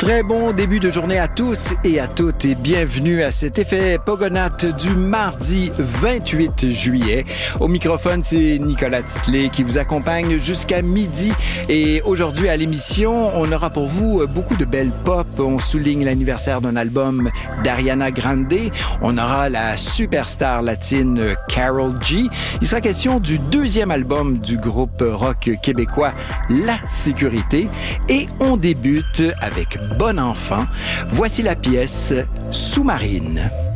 Très bon début de journée à tous et à toutes et bienvenue à cet effet Pogonates du mardi 28 juillet. Au microphone, c'est Nicolas Titley qui vous accompagne jusqu'à midi. Et aujourd'hui à l'émission, on aura pour vous beaucoup de belles pop. On souligne l'anniversaire d'un album d'Ariana Grande. On aura la superstar latine Karol G. Il sera question du deuxième album du groupe rock québécois La Sécurité. Et on débute avec Bon Enfant. Voici la pièce Sous-marine.